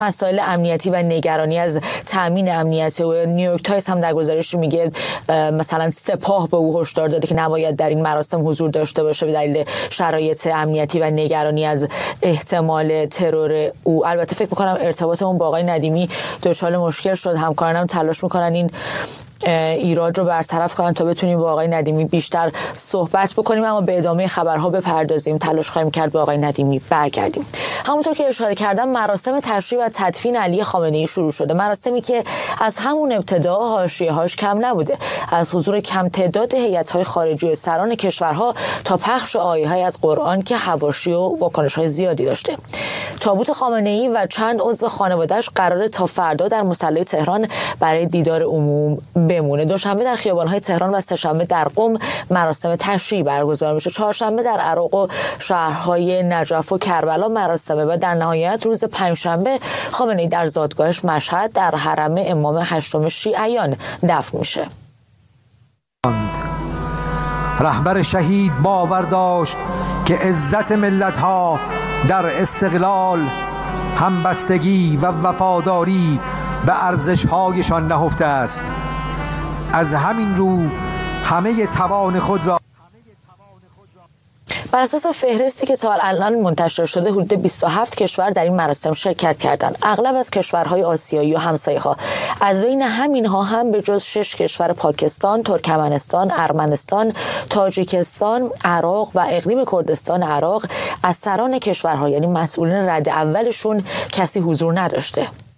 مسائل امنیتی و نگرانی از تامین امنیتی و نیویورک تایمز هم در گزارشی میگه مثلا سپاه به او هشدار داده که نباید در این مراسم حضور داشته باشه به دلیل شرایط امنیتی و نگرانی از احتمال ترور او. البته فکر می‌کنم ارتباطمون با آقای ندیمی دچار مشکل شد، همکارانم تلاش می‌کنن این ایراد رو برطرف کنن تا بتونیم با آقای ندیمی بیشتر صحبت بکنیم، اما به ادامه خبرها بپردازیم. تلاش خواهیم کرد با آقای ندیمی برگردیم. همونطور که اشاره کردم مراسم تشییع و تدفین علی خامنه‌ای شروع شده، مراسمی که از همون ابتدا حاشیه‌هاش کم نبوده، از حضور کم تعداد هیئت‌های خارجی و سران کشورها تا پخش آیه‌های از قرآن که حواشی و واکنش‌های زیادی داشته. تابوت خامنه‌ای و چند عضو خانواده‌اش قراره تا فردا در مصلی تهران برای دیدار عموم بمونه. دوشنبه در خیابان‌های تهران و سه‌شنبه در قم مراسم تشییع برگزار میشه. چهارشنبه در عراق و شهرهای نجف و کربلا مراسم و در نهایت روز پنجشنبه خامنه‌ای در زادگاهش مشهد در حرم امام هشتم شیعیان دفن میشه. رهبر شهید باور داشت که عزت ملت‌ها در استقلال، همبستگی و وفاداری به ارزش‌هایشان نهفته است. از همین رو همه توان خود را بر اساس فهرستی که تا الان منتشر شده حدود 27 کشور در این مراسم شرکت کردند، اغلب از کشورهای آسیایی و همسایه‌ها. از بین همینها هم به جز 6 کشور پاکستان، ترکمنستان، ارمنستان، تاجیکستان، عراق و اقلیم کردستان عراق از سران کشورها یعنی مسئولین رده اولشون کسی حضور نداشته.